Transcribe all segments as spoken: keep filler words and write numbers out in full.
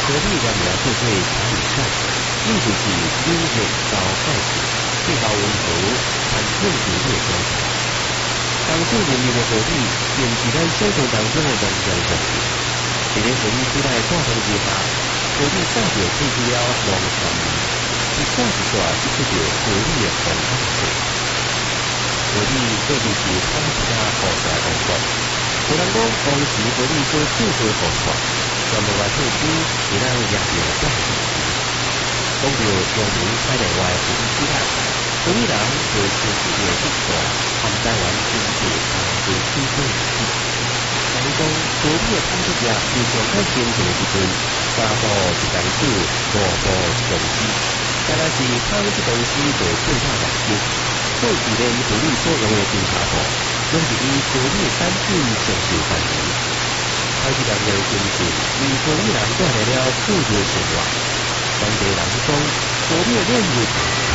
所以人也做对常理善，意就是优越高盖子，最高温和，反正是越高才。当做人民的合理，便是咱生活当中的能量环境。在咧合理时代大同之下，合理早就退出了农产民，一刷一刷就出着合理的方法式。合理过去是统治家后代王国，有人讲当时合理所做做方法，全部来退出，是咱掠着大事实。讲到农民开内外合理时代，合理人就持续着一段和台湾经济同齐起飞的历史。但是讲合理的统治者就上较先进的时阵，三步一公子，五步一公司，但是统治公司就做大万金。做治连合理所用的侦查部，拢是以合理产品享受范围。开始人类经济为合理人带来了富裕生活。当地人讲，合理的任务。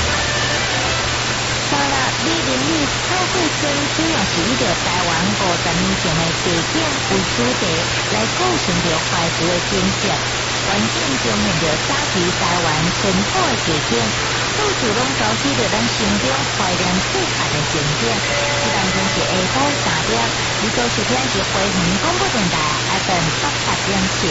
好啦，李林宇透过村主要是以着台湾五十年前的地景为主题，来构成着怀旧的景色，环境中现着早期台湾淳朴的地景。到处拢勾起着咱心中怀念细汉的情景。即当中是下晡三点，你所收听是花莲广播电台 F M 八八点七。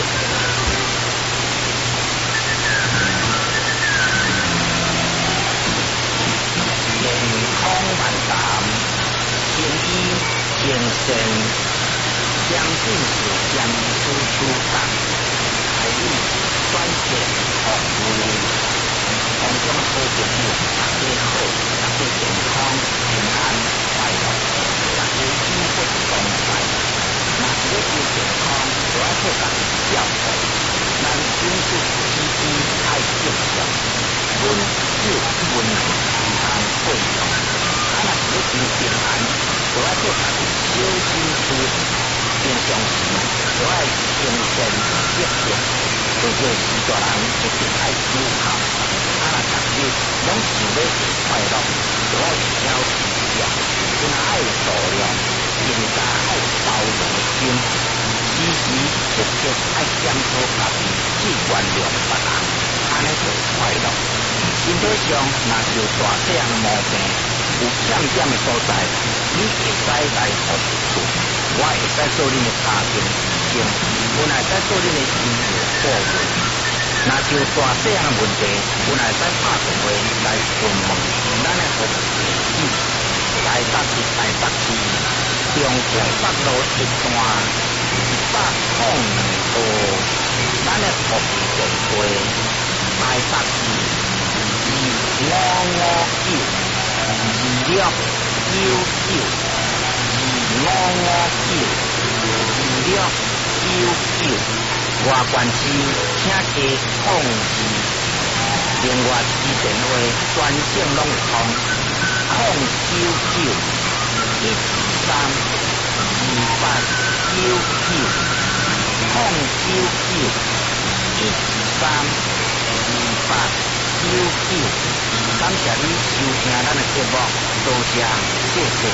天空万淡，天衣精神，将军是将处处当，海里专线红路。空中好朋友，大家好，大家健康平安快乐，大家幸福同在。若是要求健康，就要靠家己照顾。咱饮食起居爱正常，温酒温和，健康贵重。啊，若是要求平安，就要靠家己小心处理。平常时就要精神积极，对着时大人一定爱思考。啊，若逐日拢想要过快乐，就要挑取了，真爱度量，更加爱包容心，时时刻刻爱检讨家己，去原谅别人，安尼就快乐。身体上若是有大小毛病，有欠点的所在，你会使来服处，我会使做恁的家庭医生，我会使做恁的医疗顾问。若是有大细项问题，阮会使打电话来询问咱的服务地址，台北市台北市中正北路一段一百零二号，咱的服务电话台北市二五五九二六九九二五五九二六九九。外县市请加控制，另外支电话专线拢会通，控九九一三二八九九，控九九一三二八九九。感谢你收听咱的节目，多谢，谢谢。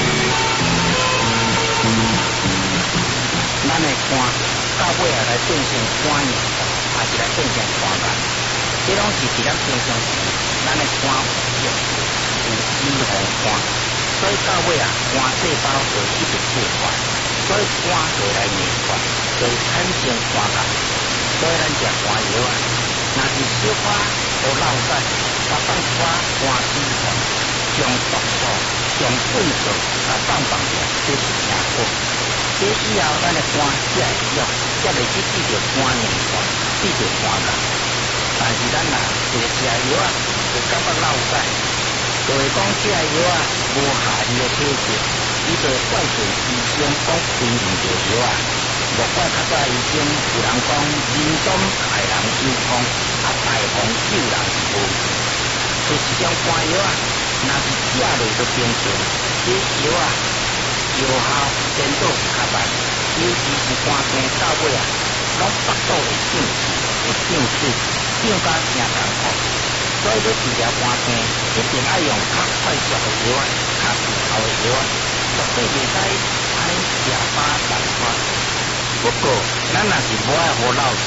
咱的歌到尾啊来变成歌谣，还是来变成歌单，这拢是伫咱平常时咱的歌有有机互看，所以到尾啊歌细胞就一直退化，所以歌就来灭绝，就产生歌单。所以咱食歌药啊，若是小可无落屎，我放一寡歌脂肪，将毒素、将粪素啊放放掉，这是正好。这以后，咱的肝才会用，才袂去治着肝硬化，治着肝癌。但是咱若食食药啊，就感觉落屎，就会讲这药啊无下伊的体质，伊就怪罪医生讲对唔着药啊。莫怪较早以前有人讲人中害人有空，啊大风救人无情。就是种肝药啊，若是食落就变成这药啊。药效颠倒是较慢，尤其是肝病到尾啊，拢腹肚会胀气，会胀水，胀甲真艰苦。所以要治疗肝病，一定要用较快速的药啊，较有效的药啊，绝对袂使安尼吃饱难看。不过，咱若是无爱好落屎，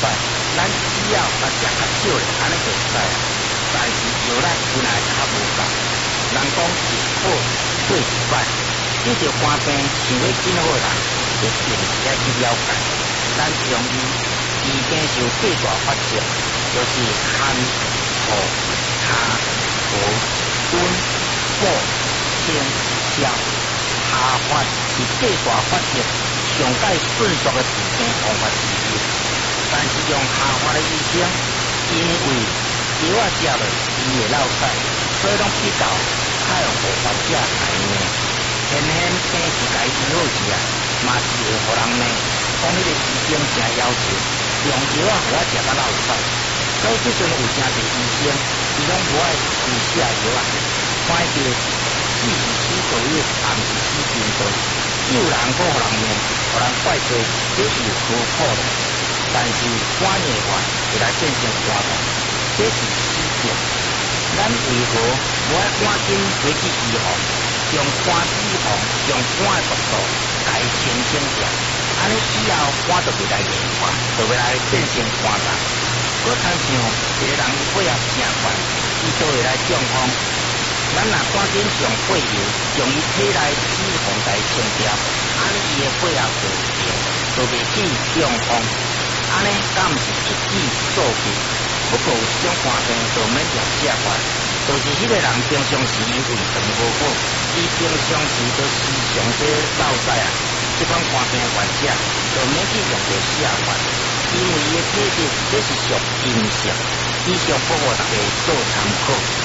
咱只要把食较少咧，安尼就会使啊。但是药力原来较无够，人讲一好过一摆，遇到肝病想要紧好人，一定要去了解。咱中医医经受八大法则，就是寒、暑、夏、寒、温、补、清、消。下法是八大法则上界迅速的治病方法之一，但是用下法的医生，因为药啊食落伊会落屎，所以拢比较较用无法者来呢。偏偏病是家医好治啊，嘛是会互人呢讲迄个医生真要求，用药啊互我食到落屎，所以即阵有真侪医生，伊拢无爱自写药啊，看到四十四个月，暗时死真多，有人讲互人命，互人怪罪，这是有科普的。但是半年外会来变成肝病，这是死症。咱为何无爱赶紧回去预防？用肝脂肪，用肝的速度来清清掉，安尼以后肝就袂来硬化，就袂来变成肝病。搁参像一个人伊血压正悬，伊就会来中风。咱若赶紧上血油，将伊体内脂肪来清掉，安尼伊的血压就平，就袂去中风。安尼敢毋是一举数得？不过有一种肝病就免用这法，就是迄个人平常时因胃肠无好，伊平常时就时常在落屎啊。这款肝病患者就免去用到这法，因为伊的体质这是属阴性，以上不互大家做参考。